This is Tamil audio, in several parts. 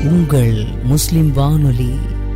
உங்கள் முஸ்லிம் வானொலி.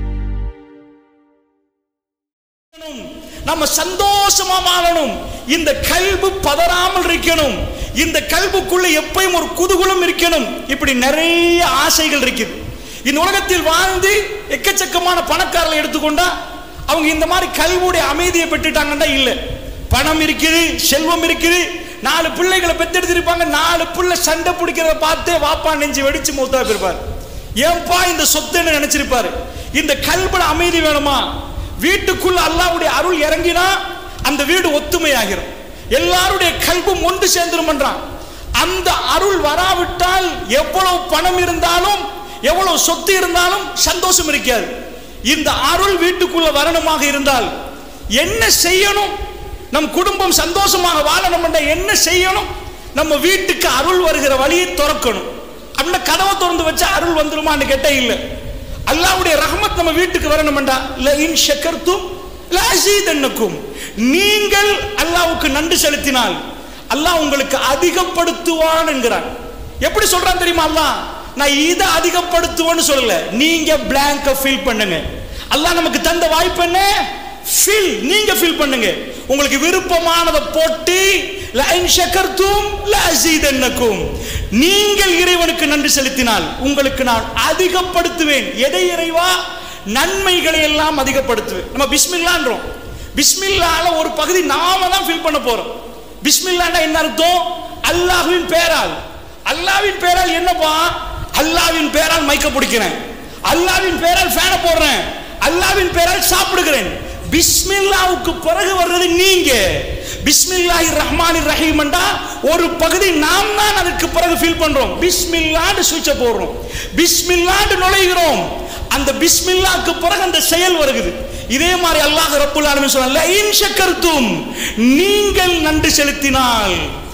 நம்ம சந்தோஷமா வாழணும். இந்த கல்பு பதறாமல் இருக்கணும். இந்த கல்புக்குள்ள எப்பயும் ஒரு குதூகலம் இருக்கணும். இப்படி நிறைய ஆசைகள் இருக்குது. இந்த உலகத்தில் வாழ்ந்து எக்கச்சக்கமான பணக்காரர்களை எடுத்துக்கொண்டா அவங்க இந்த மாதிரி கல்வுடைய அமைதியை பெற்றுட்டாங்கன்னா இல்ல. பணம் இருக்குது, செல்வம் இருக்குது, 4 பிள்ளைகளை பெற்றெடுத்திருப்பாங்க. 4 பிள்ளை சண்டை பிடிக்கிறத பார்த்து வாப்பா நெஞ்சு வெடிச்சு மூத்தா போயிருப்பார். ஏன்பா இந்த சொத்துன்னு நினைச்சிருப்பாரு. இந்த கல்புல அமைதி வேணுமா? வீட்டுக்குள்ள அல்லாஹ்வுடைய அருள் இறங்கினா அந்த வீடு ஒத்துமையாகிரும். எல்லாருடைய கல்பும் ஒன்று சேர்ந்துரும்ன்றான். அந்த அருள் வராவிட்டால் எவ்வளவு பணம் இருந்தாலும் எவ்வளவு சொத்து இருந்தாலும் சந்தோஷம் இருக்காது. இந்த அருள் வீட்டுக்குள்ள வரணுமாக இருந்தால் என்ன செய்யணும்? நம் குடும்பம் சந்தோஷமாக வாழணும் என்ற என்ன செய்யணும்? நம்ம வீட்டுக்கு அருள் வருகிற வழியை திறக்கணும். அந்த கதவை திறந்து வச்சா அருள் வந்துருமான்னு கேட்டா இல்ல. அல்லாஹ்வுடைய ரஹ்மத் நம்ம வீட்டுக்கு வரணும் என்றா லஇன் ஷக்கர்தும் லஅஸீதன்னகும், நீங்கள் அல்லாஹ்வுக்கு நன்றி செலுத்தினால் அல்லாஹ் உங்களுக்கு அதிகப்படுத்துவான் என்கிறான். எப்படி சொல்றான் தெரியுமா? அல்லாஹ் நான் இதை அதிகப்படுத்துவேன்னு சொல்லல, நீங்க பிளாங்க ஃபில் பண்ணுங்க. அல்லாஹ் நமக்கு தந்த வாய்ப்பு என்ன? ஃபில், நீங்க ஃபில் பண்ணுங்க. உங்களுக்கு விருப்பமானதை போட்டு லஇன் ஷக்கர்தும் லஅஸீதன்னகும், நீங்கள் இறைவனுக்கு நன்றி செலுத்தினால் உங்களுக்கு நான் அதிகப்படுத்துவேன். எதை இறைவா? நன்மைகளை எல்லாம் அதிகப்படுத்துவேன். நம்ம பிஸ்மில்லான்றோம். பிஸ்மில்லால ஒரு பகுதி நாம தான் ஃபில் பண்ண போறோம். பிஸ்மில்லான்னா என்ன அர்த்தம்? அல்லாஹ்வின் பெயரால். அல்லாஹ்வின் பெயரால் என்னப்பா? அல்லாஹ்வின் பெயரால் மைக்க பிடிக்கிறேன், அல்லாஹ்வின் பெயரால் ஃபேனை போடுறேன், அல்லாஹ்வின் பெயரால் சாப்பிடுகிறேன். பிஸ்மில்லாவுக்கு பிறகு வர்றது நீங்க. பிஸ்மில்லாஹிர் ரஹ்மானிர் ரஹீம் என்றா ஒரு பகுதி நாம் தான் அதுக்கு பிறகு ஃபீல் பண்றோம். பிஸ்மில்லாஹ்னு சுவிட்ச போடுறோம், பிஸ்மில்லாஹ்னு நுழைகிறோம். அந்த பிஸ்மில்லாஹ்க்கு பிறகு அந்த செயல் வருகிறது. இதே மாதிரி அல்லாஹ் ரப்புல் ஆலமீன் சொல்றான் லஇன் ஷக்கர்தும், நீங்கள் நன்றி செலுத்தினால்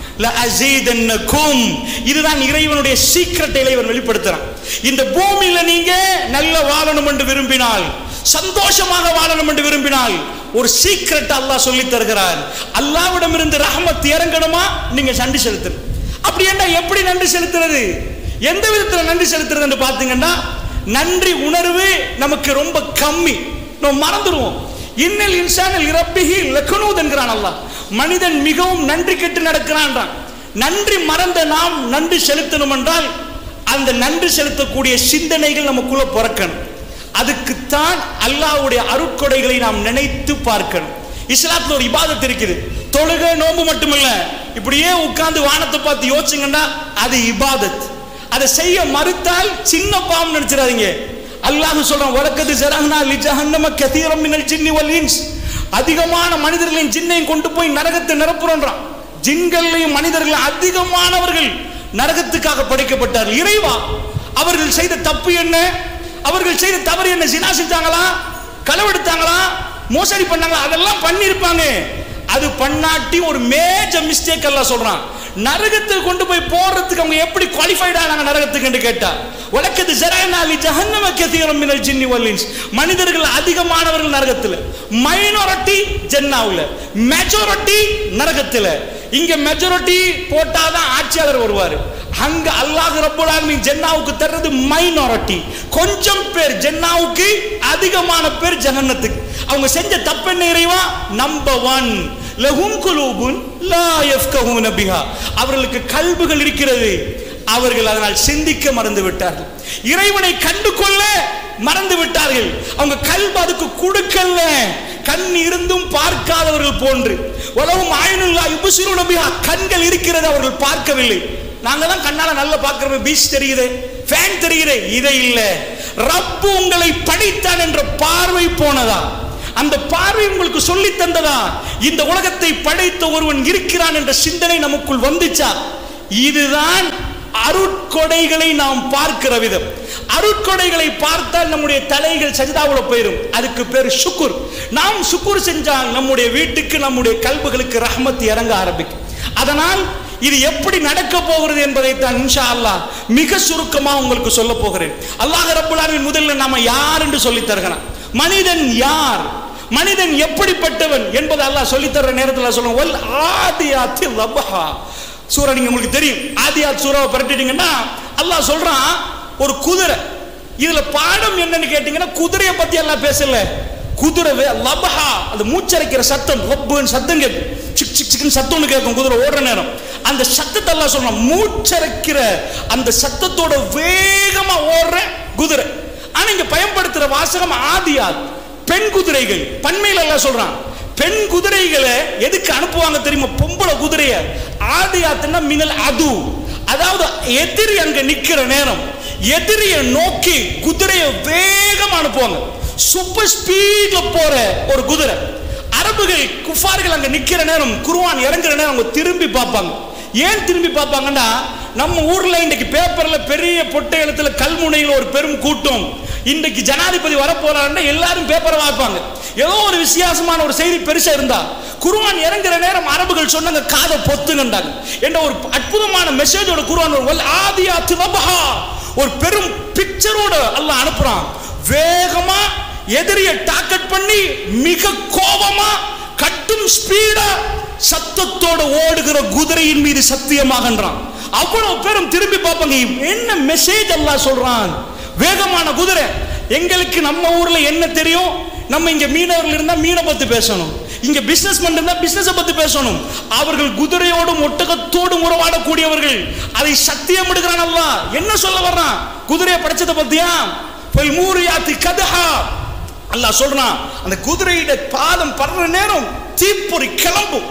லஅஸீதன்னகும். இதுதான் இறைவனுடைய சீக்ரெட் இறைவன் வெளிப்படுத்துறான். இந்த பூமியில நீங்க நல்ல வாழணும் என்று விரும்பினால், சந்தோஷமாக வாழணும் என்று விரும்பினால் ஒரு சீக்ரெட் அல்லாஹ் சொல்லி தருகிறார். அல்லாஹ்விடம் இருந்து ரஹ்மத் இறங்கணுமா? நீங்க நன்றி செலுத்தணும். அப்படி என்ன? எப்படி நன்றி செலுத்துறது? எந்த விதத்தில் நன்றி செலுத்துறது என்று பார்த்தீங்கன்னா, நன்றி உணர்வு நமக்கு ரொம்ப கம்மி, நம்ம மறந்துடுவோம். இன்னல் இன்சானல் இரப்பிஹி லகனூத் என்கிறான் அல்லாஹ். மனிதன் மிகவும் நன்றி கெட்டு நடக்கிறான். நன்றி மறந்த நாம் நன்றி செலுத்தணும் என்றால் அந்த நன்றி செலுத்தக்கூடிய சிந்தனைகள் நமக்குள்ள பிறக்கணும். அதுக்குத்தான் அல்லாஹ்வுடைய அருட்கொடைகளை நாம் நினைத்து பார்க்கணும். இஸ்லாத்துல ஒரு இபாதத் இருக்குது. தொழுகை நோன்பு மட்டுமல்ல, இப்படியே உட்கார்ந்து வானத்தை பார்த்து யோசிச்சுங்கன்னா அது இபாதத். அதை செய்ய மறுத்தால் சின்ன பாவம் நினைச்சிடாதீங்க. அல்லாஹ் சொல்றான் வலக்கது ஜரஹ்னா லிஜஹன்னம கதீரம் மினல் ஜின்னி வல் இன்ஸ், அதிகமான மனிதர்களையும் ஜின்னையும் கொண்டு போய் நரகத்தை நிரப்புறோன்றான். ஜின்களையும் மனிதர்கள் அதிகமானவர்கள் நரகத்துக்காக படைக்கப்பட்டார்கள். இறைவா, அவர்கள் செய்த தப்பு என்ன? அவர்கள் செய்த தவறு என்ன? ஜினா செஞ்சாங்களா? களவெடுத்தாங்களா? மோசடி பண்ணாங்களா? அதெல்லாம் பண்ணிருப்பாங்க. அது பண்ணாட்டி ஒரு மேஜர் மிஸ்டேக் அல்லாஹ் சொல்றான். நரகத்துக்கு கொண்டு போய் போடுறதுக்கு அவங்க எப்படி குவாலிஃபைட் ஆனாங்க நரகத்துக்கு என்று கேட்டா, வலக்கது ஜரஹ்னா லிஜஹன்னம கதீரம் மினல் ஜின்னி வல் இன்ஸ், மனிதர்கள் அதிகமானவர்கள் நரகத்துல, மைனாரிட்டி ஜன்னாவுல, மெஜாரிட்டி நரகத்துல. இங்க மெஜாரிட்டி போட்டாதான் ஆட்சியாளர் வருவாரு. அங்க அல்லாஹ் ரப்பல் ஆலமீன் ஜன்னாவுக்கு தர்றது மைனாரிட்டி, கொஞ்சம் பேர். ஜன்னாவுக்கு அதிகமான பேர் ஜஹன்னத்துக்கு. அவங்க செஞ்ச தப்பு என்ன இறைவா? நம்பர் 1, லஹும் குலூபுன் லா யஃப்கஹூன பிஹா, அவர்களுக்கு கல்புகள் இருக்கிறது, அவர்கள் அதனால் சிந்திக்க மறந்து விட்டார்கள். இறைவனை கண்டு கொள்ள மறந்து விட்டார்கள். அவங்க கல்பு அதுக்கு கொடுக்கல. கண் இருந்தும் பார்க்காதவர்கள் போன்று. வலஹும் ஐனுல்லா யுப்சிரூன பிஹா, கண்கள் இருக்கிறது, அவர்கள் பார்க்கவில்லை. நாங்க தான் கண்ணால நல்ல பார்க்கிறோம், பீச் தெரியுது, ஃபேன் தெரியுது, இதை இல்ல. ரப்பு உங்களை படைத்தான் என்ற பார்வை போனதா? அந்த பார்வை உங்களுக்கு சொல்லி தந்ததா? இந்த உலகத்தை படைத்த ஒருவன் இருக்கிறான் என்ற சிந்தனை நமக்குள் வந்துச்சா? இதுதான் அருட்கொடைகளை நாம் பார்க்கிற விதம். அருட்கொடைகளை பார்த்தால் நம்முடைய தலைகள் சஜிதாவுல போயிடும். அதுக்கு பேர் சுக்குர். நாம் சுக்குர் செஞ்சால் நம்முடைய வீட்டுக்கு, நம்முடைய கல்புகளுக்கு ரஹ்மத் இறங்க ஆரம்பிக்கும். அதனால் இது எப்படி நடக்க போகிறது என்பதை தான் இன்ஷா அல்லாஹ் மிக சுருக்கமாக உங்களுக்கு சொல்ல போகிறேன். அல்லாஹ் ரப்பல் ஆலமீன் முதல்ல நாம யார் என்று சொல்லி தருகிறான். மனிதன் யார், மனிதன் எப்படிப்பட்டவன் என்பதை அல்லாஹ் சொல்லி தர்ற நேரத்தில் சொல்லுவோம். வல் ஆதியாத்தி லபஹா சூரா, நீங்க உங்களுக்கு தெரியும். ஆதியாத் சூராவை பரட்டிட்டீங்கன்னா அல்லாஹ் சொல்றான், ஒரு குதிரை இதுல பாடம் என்னன்னு கேட்டீங்கன்னா, குதிரையை பத்தி எல்லாம் பேசல. குதிரை லபஹா, அது மூச்சரைக்கிற சத்தம், லப்புன்னு சத்தம் கேட்கும், சிக் சிக் சிக்னு சத்தம்னு கேட்கும் குதிரை ஓடுற நேரம். அந்த சத்தத்தை எல்லாம் சொல்றான், மூச்சரைக்கிற அந்த சத்தத்தோட வேகமா ஓடுற குதிரை. ஆனா இங்க பயன்படுத்துற வாசகம் ஆதியாத், பெண் குதிரைகள். பன்மையில எல்லாம் சொல்றான். பெண் குதிரைகளை எதுக்கு அனுப்புவாங்க தெரியுமா? பொம்பளை குதிரைய. ஆதியாத்னா மினல் அது, அதாவது எதிரி அங்க நிக்கிற நேரம் எதிரியை நோக்கி குதிரையை வேகமா அனுப்புவாங்க. சூப்பர் ஸ்பீட்ல போற ஒரு குதிரை. அரபுகள் குஃபார்கள் அங்க நிக்கிற நேரம், குர்ஆன் இறங்குற நேரம் அவங்க திரும்பி பார்ப்பாங்க. ஏன் திரும்பி பார்ப்பாங்கன்னா, நம்ம ஊர்ல இன்னைக்கு பேப்பர்ல பெரிய பொட்டை எழுத்துல கல்முனையில் ஒரு பெரும் கூட்டம், இன்றைக்கு ஜனாதிபதி வரப்போறாருன்னா எல்லாரும் பேப்பரை வாய்ப்பாங்க. ஏதோ ஒரு வித்தியாசமான ஒரு செய்தி பெருசா இருந்தா, குர்ஆன் இறங்குற நேரம் அரபுகள் சொன்னாங்க காதை பொத்துங்கண்டாங்க. என்ற ஒரு அற்புதமான மெசேஜோட குர்ஆன் வல் ஆதியாத் லபஹா, ஒரு பெரும் பிக்சரோட அல்லாஹ் அனுப்புறான். வேகமா எதிரியை டார்கெட் பண்ணி மிக கோபமா கட்டும் ஸ்பீடா சத்தத்தோட ஓடுகிற குதிரையின் மீது சத்தியமாகன்றான். அவ்வளவு பேரும் திரும்பி பார்ப்பாங்க, என்ன மெசேஜ் அல்லாஹ் சொல்றான். வேகமான குதிரை. எங்களுக்கு நம்ம ஊர்ல என்ன தெரியும்? நம்ம இங்க மீனவர்கள் இருந்தா மீனை பத்தி பேசணும், இங்க பிசினஸ்மேன் இருந்தா பிசினஸ் பத்தி பேசணும். அவர்கள் குதிரையோடும் ஒட்டகத்தோடும் உறவாடக்கூடியவர்கள். அதை சத்தியம் எடுக்கிறான் அல்லாஹ். என்ன சொல்ல வர்றான்? குதிரையை படைச்சதை பத்தியா? போய் மூரியாத்தி கதஹா அல்லாஹ் சொல்றான். அந்த குதிரையோட பாதம் படுற நேரம் தீப்பொறி கிளம்பும்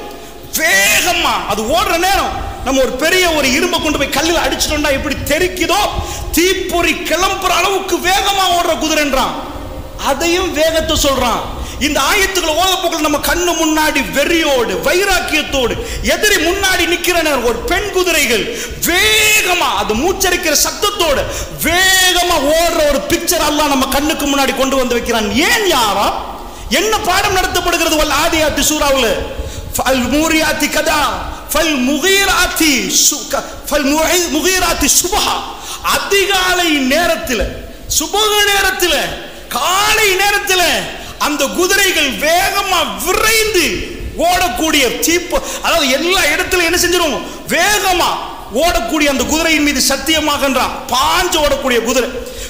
வேகமா. அது ஓடுற நேரம் நம்ம ஒரு பெரிய ஒரு இரும்பை கொண்டு போய் கல்லில் அடிச்சிட்டோம்னா எப்படி தெரிக்குதோ, தீப்பொறி கிளம்புற அளவுக்கு வேகமா ஓடுற குதிரைன்றான். அதையும் வேகத்தை சொல்றான். இந்த ஆயத்துக்களை ஓதப்போக்கள் நம்ம கண்ணு முன்னாடி வெறியோடு வைராக்கியத்தோடு எதிரி முன்னாடி நிக்கிற நேரம் ஒரு பெண் குதிரைகள் வேகமா அது மூச்சரிக்கிற சத்தத்தோடு வேகமா ஓடுற ஒரு பிக்சர் அல்லாஹ் நம்ம கண்ணுக்கு முன்னாடி கொண்டு வந்து வைக்கிறான். ஏன் யாரா? என்ன பாடம் நடத்தப்படுகிறது? வல் ஆதியாத் சூராவுல ஃபல் மூரியாத்தி கதா ஃபல் முகீராத்தி ஃபல் முகீராத்தி சுபஹா. அதிகாலை நேரத்தில், சுபஹ நேரத்தில், காலை நேரத்தில் அந்த குதிரைகள் வேகமா விரைந்து ஓடக்கூடிய தீப்பு, அதாவது எல்லா இடத்துல என்ன செஞ்சிரும்? வேகமா ஓடக்கூடிய அந்த குதிரையின் மீது சத்தியமாகன்றான். பாஞ்சு ஓடக்கூடிய குதிரை.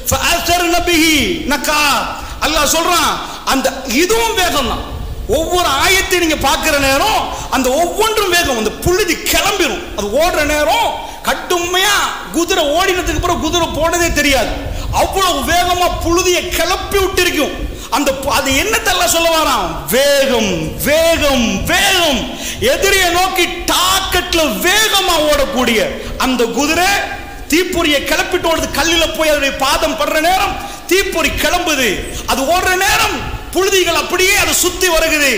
அல்லாஹ் சொல்றான். அந்த இதுவும் வேகம் தான். ஒவ்வொரு ஆயத்தை நீங்க பார்க்கிற நேரம் அந்த ஒவ்வொன்றும் வேகம். அந்த புழுதி கிளம்பிடும். அது ஓடுற நேரம் கட்டுமையா குதிரை ஓடினதுக்கு அப்புறம் குதிரை போனதே தெரியாது. அவ்வளவு வேகமா புழுதியை கிளப்பி விட்டு இருக்கும். அந்த அது என்னத்தெல்லாம் சொல்ல வரான்? வேகம் வேகம் வேகம். எதிரியை நோக்கி டார்கெட்ல வேகமா ஓடக்கூடிய அந்த குதிரை தீப்பொறியை கிளப்பிட்டு ஓடுது. கல்லில போய் அதனுடைய பாதம் படுற நேரம் தீப்பொறி கிளம்புது. அது ஓடுற நேரம் புழுதிகள் அப்படியே அதை சுத்தி வருகிறது.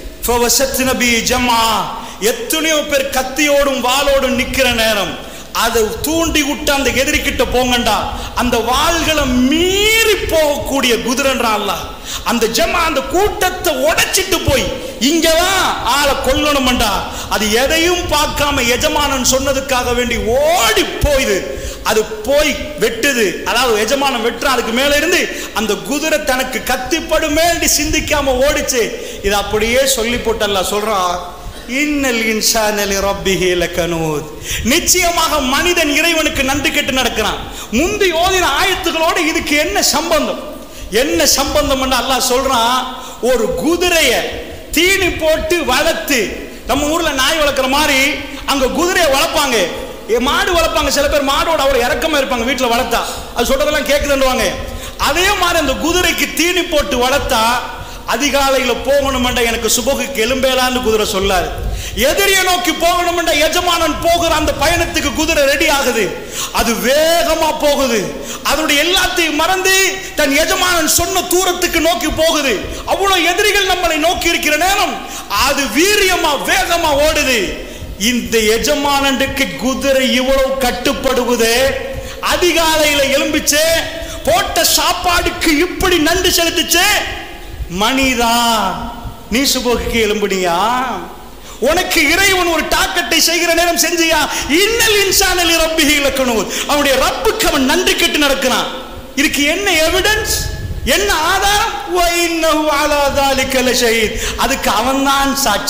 எத்தனையோ பேர் கத்தியோடும் வாளோடும் நிக்கிற நேரம் அதை தூண்டி விட்டு அந்த எதிரி கிட்ட போங்கண்டா, அந்த வாள்களை மீறி போகக்கூடிய குதிரைன்றான் அல்லாஹ். அந்த ஜமா அந்த கூட்டத்தை உடைச்சிட்டு போய் இங்கதான் ஆளை கொல்லணும்டா, அது எதையும் பார்க்காம எஜமானன் சொன்னதுக்காக வேண்டி ஓடி போயுது. அது போய் வெட்டுது. அதாவது எஜமானன் வெட்டுறான். அதுக்கு மேல இருந்து அந்த குதிரை தனக்கு கத்திப்படுமே சிந்திக்காம ஓடிச்சு. இது அப்படியே சொல்லி போட்டு அல்லாஹ் சொல்றான், இன்னல் இன்சான லிரப்பிஹி லகனூத். நிச்சயமாக மனிதன் இறைவனுக்கு நன்றி கெட்டு நடக்கிறான். முந்தி ஓதின ஆயத்துகளோடு இதுக்கு என்ன சம்பந்தம்? என்ன சம்பந்தம் என்று அல்லாஹ் சொல்றான். ஒரு குதிரைய தீனி போட்டு வளர்த்து, நம்ம ஊர்ல நாய் வளர்க்குற மாதிரி அங்க குதிரையை வளர்ப்பாங்க, மாடு வளர்ப்பாங்க. சில பேர் மாடோட அவ்வளவு இறக்கமா இருப்பாங்க வீட்டுல வளர்த்தா. அது சொல்றதெல்லாம் கேட்குதுன்னுவாங்க. அதே மாதிரி அந்த குதிரைக்கு தீனி போட்டு வளர்த்தா அதிகாலையில போகணும்டா எனக்கு சுபகுக்கு எலும்பேலான்னு குதிரை சொல்லாரு. எதிரியை நோக்கி போகணும்டா எஜமானன் போகிற அந்த பயணத்துக்கு குதிரை ரெடி ஆகுது. அது வேகமா போகுது. அதனுடைய எல்லாத்தையும் மறந்து தன் எஜமானன் சொன்ன தூரத்துக்கு நோக்கி போகுது. அவ்வளவு எதிரிகள் நம்மளை நோக்கி இருக்கிற நேரம் அது வீரியமா வேகமா ஓடுது. இந்த எஜமானனுக்கு குதிரை இவ்வளவு கட்டுப்படுவது, அதிகாலையில எலும்பிச்சு போட்ட சாப்பாடுக்கு இப்படி நன்றி செலுத்துச்சு. மனிதா, நீ சுபோக்கு எலும்புனியா? உனக்கு இறைவன் ஒரு டாக்கெட்டை செய்கிற நேரம் செஞ்சியா? இன்னல் இன்சான லிரப்பிஹி லகனூத். அவனுடைய ரப்புக்கு அவன் நன்றி கெட்டு நடக்கிறான். இதுக்கு என்ன எவிடன்ஸ், என்ன ஆதாரம்? வ இன்னஹு அலா ஸாலிக லஷஹீத். அதுக்கு அவன்தான் சாட்சி.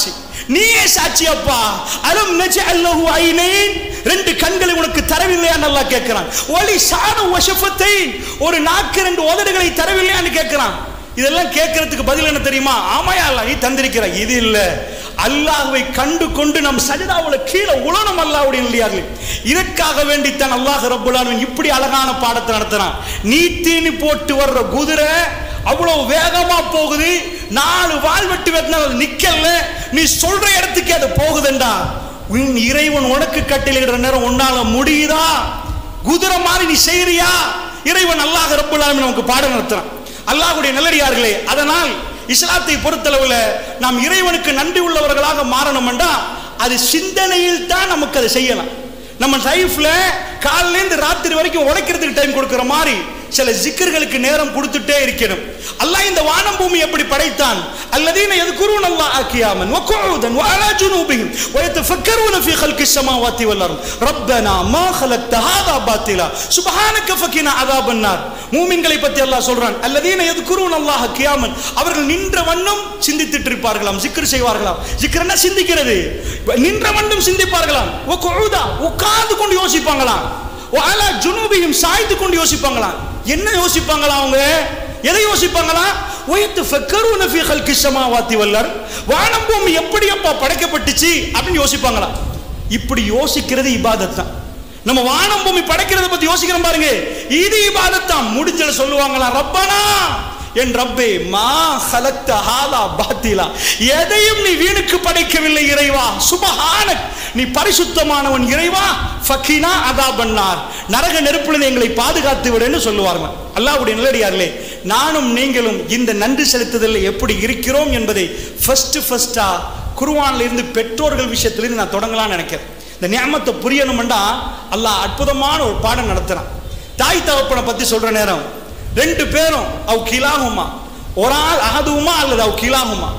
நீயே சாட்சியப்பா. அலம் நஜஅல் லஹு ஐனைன், ரெண்டு கண்களை உனக்கு தரவில்லையான்னு அல்லாஹ் கேட்கிறான். ஒலி சான வஷஃபத்தைன், ஒரு நாக்கு ரெண்டு உதடுகளை தரவில்லையான்னு கேட்கிறான். இதெல்லாம் கேட்கறதுக்கு பதில் என்ன தெரியுமா? ஆமாயா அல்லாஹ் நீ தந்திருக்கிறாய். இது இல்ல, அல்லாஹ்வை கண்டு கொண்டு நம் சஜிதாவுல கீழே உலனம் அல்லாஹ்வுடைய இல்லையார்கள். இதற்காக வேண்டித்தான் அல்லாஹ் ரப்பல் ஆலமீன் இப்படி அழகான பாடத்தை நடத்துறான். நீ தீனி போட்டு வர்ற குதிரை அவ்வளவு வேகமா போகுது, 4 வால் வெட்டி வெட்டினா நிக்கல, நீ சொல்ற இடத்துக்கு அது போகுதுண்டா. உன் இறைவன் உனக்கு கட்டளையிடுற நேரம் உன்னால முடியுதா? குதிரை மாதிரி நீ செய்யறியா? இறைவன் அல்லாஹ் ரப்பல் ஆலமீன் நமக்கு பாடம் நடத்துறான். அல்லாஹ்வுடைய நல்லடியார்களே, அதனால் இஸ்லாத்தை பொறுத்தளவுல நாம் இறைவனுக்கு நன்றி உள்ளவர்களாக மாறணும்டா அது சிந்தனையில் தான் நமக்கு அதை செய்யலாம். நம்ம லைஃப்ல காலையில இருந்து ராத்திரி வரைக்கும் உழைக்கிறதுக்கு டைம் கொடுக்கிற மாதிரி சில ஜிக்கர்களுக்கு நேரம் கொடுத்துட்டே இருக்கணும். அல்லாஹ் இந்த வானம் பூமி எப்படி படைத்தான்? அல்லதீன யذكرون الله قياما وقعودا وعلى جنوبهم ويتفكرون في خلق السماوات والارض ربنا ما خلقت هذا باطلا سبحانك فقنا عذاب النار. மூமின்களை பத்தி அல்லாஹ் சொல்றான், அல்லதீன யذكرون الله قياما, அவர்கள் நின்ற வண்ணம் சிந்தித்துட்டு இருப்பார்களாம், ஜிக்ர் செய்வார்களாம். ஜிக்ர்னா சிந்திக்கிறது, நின்ற வண்ணம் சிந்திப்பார்களாம். وقعودا, உட்கார்ந்து கொண்டு யோசிப்பாங்களாம். وعلى جنوبهم, சாய்ந்து கொண்டு யோசிப்பாங்களாம். என்ன யோசிப்பாங்களா? அவங்க எதை யோசிப்பாங்களா? ويتفكرون في خلق السماوات والارض, வானம் பூமி எப்படி அப்பா படைக்கப்பட்டுச்சு அப்படின்னு யோசிப்பாங்களா. இப்படி யோசிக்கிறது இபாதத் தான். நம்ம வானம் பூமி படைக்கிறத பத்தி யோசிக்கிறோம் பாருங்க, இது இபாதத் தான். முடிஞ்சல சொல்லுவாங்களா, ரப்பனா என் ரப்பே மா ஹலக்த ஹாலா பாத்திலா, எதையும் நீ வீணுக்கு படைக்கவில்லை இறைவா, சுபஹானக் நீ பரிசுத்தமானவன் இறைவா, ஃபகினா அதாபன்னார், நரக நெருப்பிலிருந்து எங்களை பாதுகாத்து விடுன்னு சொல்லுவாங்க. அல்லாஹ்வுடைய நல்லடியார்களே, நானும் நீங்களும் இந்த நன்றி செலுத்துதல் எப்படி இருக்கிறோம் என்பதை ஃபர்ஸ்டா குர்ஆன்ல இருந்து பெற்றோர்கள் விஷயத்திலிருந்து நான் தொடங்கலாம்னு நினைக்கிறேன். இந்த நியமத்தை புரியணும்டா அல்லாஹ் அற்புதமான ஒரு பாடம் நடத்துறான். தாய் தகப்பனை பத்தி சொல்ற நேரம், 2 பேரும் அவ் கிலாகுமா, ஒரு ஆள் அகதுமா அல்லது அவ் கிலாகுமா,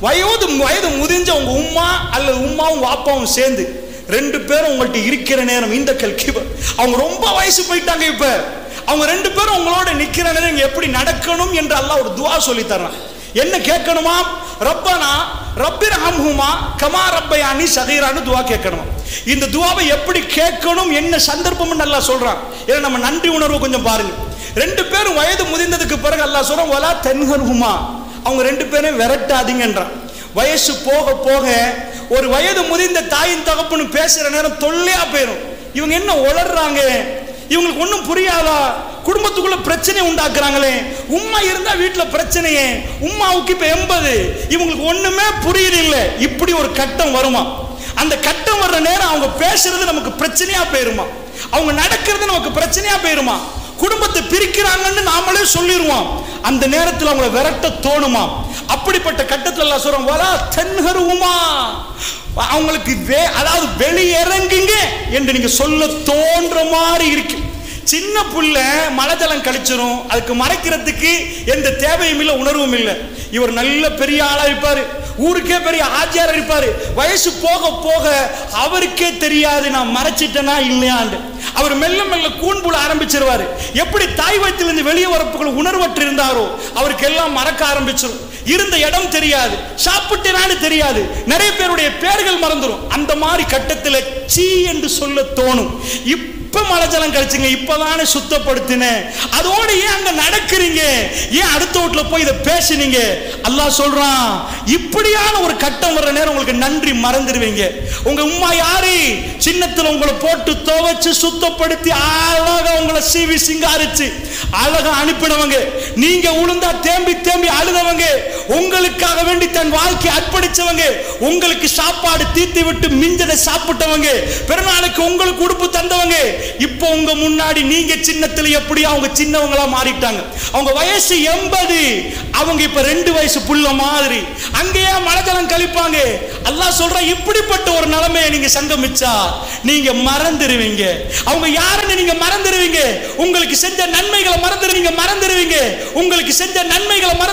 வயது முதிஞ்ச உங்க உம்மா அல்லது உம்மாவும் வாப்பாவும் சேர்ந்து 2 பேரும் உங்கள்கிட்ட இருக்கிற நேரம், இந்த கல்கிபர் அவங்க ரொம்ப வயசு போயிட்டாங்க, இப்ப அவங்க 2 பேரும் உங்களோட நிக்கிற நேரம் எப்படி நடக்கணும் என்று அல்லாஹ் ஒரு துஆ சொல்லி தர்றான். என்ன கேட்கணுமா? ரப்பனா ரப்பிர்ஹம்ஹுமா கமா ரப்பயானி ஸகீரான்னு துஆ கேட்கணுமா. இந்த துஆவை எப்படி கேட்கணும், என்ன சந்தர்ப்பம்னு அல்லாஹ் சொல்றான். ஏன்னா நம்ம நன்றி உணர்வு கொஞ்சம் பாருங்க. 2 பேரும் வயது முதிர்ந்ததுக்கு பிறகு அல்லாஹ் சொல்றான், வலா தன்ஹர்ஹுமா, அவங்க 2 பேரையும் விரட்டாதீங்கன்றான். வயசு போக போக ஒரு வயது முதிர்ந்த தாயின் தகப்பனும் பேசுற நேரம் தொல்லையா போயிடும். இவங்க என்ன உளர்றாங்க, இவங்களுக்கு ஒன்றும் புரியாதா, குடும்பத்துக்குள்ள பிரச்சனை உண்டாக்குறாங்களே, உம்மா இருந்தா வீட்டுல பிரச்சனையே, உம்மாவுக்கு இப்ப 80, இவங்களுக்கு ஒண்ணுமே புரியுது இல்ல. இப்படி ஒரு கட்டம் வருமா? அந்த கட்டம் வர்ற நேரம் அவங்க பேசுறது நமக்கு பிரச்சனையா போயிருமா, அவங்க நடக்கிறது நமக்கு பிரச்சனையா போயிருமா, குடும்பத்தை பிரிக்கிறாங்கன்னு நாமளே சொல்லிடுவோம். அந்த நேரத்தில் அவங்களை விரட்ட தோணுமா? அப்படிப்பட்ட கட்டத்தில் எல்லாம் சொல்றோம், வலா தன்ஹருமா, அவங்களுக்கு அதாவது வெளியிறங்குங்க என்று நீங்க சொல்ல தோன்ற மாதிரி இருக்கு. சின்ன புள்ள மழை ஜலம் கழிச்சிரும், அதுக்கு மறைக்கிறதுக்கு எந்த தேவையும் இல்லை, உணர்வும் இல்லை. இவர் நல்ல பெரிய ஆளா இருப்பாரு, ஊருக்கே பெரிய ஆஜியார் இருப்பாரு. வயசு போக போக அவருக்கே தெரியாது நான் மறைச்சிட்டேனா இல்லையாண்டு. அவர் மெல்ல மெல்ல கூண்புல ஆரம்பிச்சிருவாரு. எப்படி தாய் வயிற்றிலிருந்து வெளியே வரப்புக்குள்ள உணர்வற்று இருந்தாரோ அவருக்கு எல்லாம் மறக்க ஆரம்பிச்சிடும். இருந்த இடம் தெரியாது, சாப்பிட்டேனான்னு தெரியாது, நிறைய பேருடைய பேர்கள் மறந்துடும். அந்த மாதிரி கட்டத்தில் சீ என்று சொல்ல தோணும். இப்ப மழை ஜலம் கழிச்சுங்க, இப்பதானே சுத்தப்படுத்தினேன், அதோட ஏன் அங்க நடக்கிறீங்க, ஏன் அடுத்த வீட்டுல போய் இதை பேசுனீங்க? அல்லாஹ் சொல்றான், இப்படியான ஒரு கட்டம் வர்ற நேரம் உங்களுக்கு நன்றி மறந்துடுவீங்க. உங்க உம்மா யாரு? சின்னத்துல உங்களை போட்டு துவைச்சு சுத்தப்படுத்தி அழகா உங்களை சீவி சிங்காரிச்சு அழகா அனுப்பினவங்க. நீங்க உளுந்தா தேம்பி தேம்பி அழுதவங்க, உங்களுக்காக வேண்டி தன் வாழ்க்கை அர்ப்பணிச்சவங்க, உங்களுக்கு சாப்பாடு தீர்த்து விட்டு மிஞ்சதை சாப்பிட்டவங்க, பிறநாளுக்கு உங்களுக்கு உடுப்பு தந்தவங்க. இப்போ உங்க முன்னாடி நீங்க சின்னத்துல எப்படி அவங்க சின்னவங்களா மாறிட்டாங்க. அவங்க வயசு 80, அவங்க இப்ப 2 வயசு புள்ள மாதிரி அங்கேயே மழைஜலம் கழிப்பாங்க. அல்லாஹ் சொல்ற, இப்படிப்பட்ட ஒரு நிலைமையை நீங்க சங்கமிச்சா நீங்க மறந்துடுவீங்க. அவங்க யாருன்னு நீங்க மறந்துடுவீங்க, உங்களுக்கு செஞ்ச நன்மைகளை மறந்துடுவீங்க, உங்களுக்கு செஞ்ச நன்மைகளை